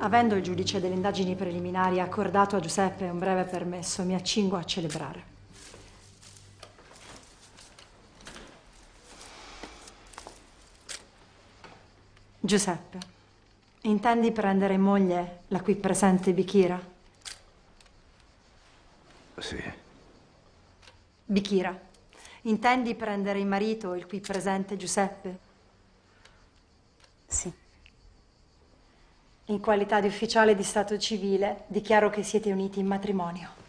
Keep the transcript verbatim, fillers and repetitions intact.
Avendo il giudice delle indagini preliminari accordato a Giuseppe un breve permesso, mi accingo a celebrare. Giuseppe, intendi prendere in moglie la qui presente Bikira? Sì. Bikira, intendi prendere in marito il qui presente Giuseppe? Sì. In qualità di ufficiale di stato civile, dichiaro che siete uniti in matrimonio.